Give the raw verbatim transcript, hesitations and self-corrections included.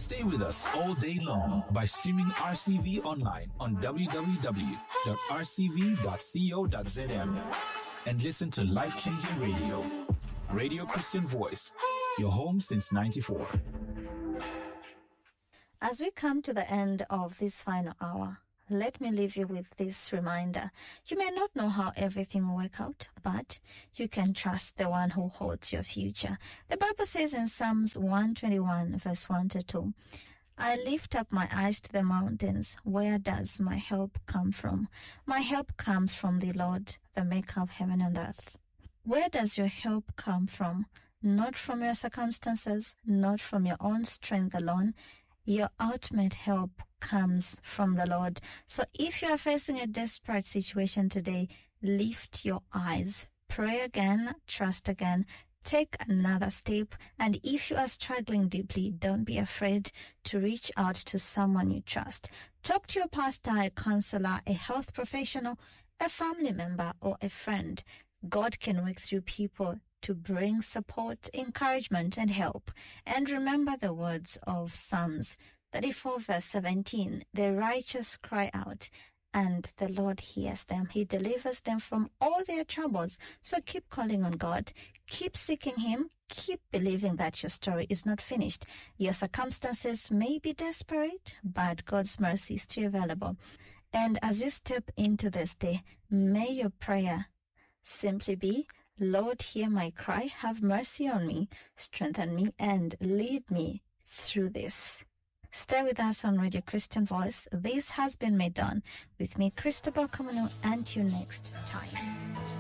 Stay with us all day long by streaming R C V online on w w w dot r c v dot co dot z m and listen to life-changing radio. Radio Christian Voice, your home since ninety-four. As we come to the end of this final hour, let me leave you with this reminder. You may not know how everything will work out, but you can trust the one who holds your future. The Bible says in Psalms one twenty-one, verse one to two, I lift up my eyes to the mountains. Where does my help come from? My help comes from the Lord, the maker of heaven and earth. Where does your help come from? Not from your circumstances, not from your own strength alone. Your ultimate help comes from the Lord. So if you are facing a desperate situation today, lift your eyes, pray again, trust again, take another step. And if you are struggling deeply, don't be afraid to reach out to someone you trust. Talk to your pastor, a counselor, a health professional, a family member, or a friend. God can work through people to bring support, encouragement, and help. And remember the words of Psalms thirty-four, verse seventeen. The righteous cry out, and the Lord hears them. He delivers them from all their troubles. So keep calling on God. Keep seeking Him. Keep believing that your story is not finished. Your circumstances may be desperate, but God's mercy is still available. And as you step into this day, may your prayer simply be, Lord, hear my cry, have mercy on me, strengthen me, and lead me through this. Stay with us on Radio Christian Voice. This has been Made Done with me, Christabel Kamanu, and you next time.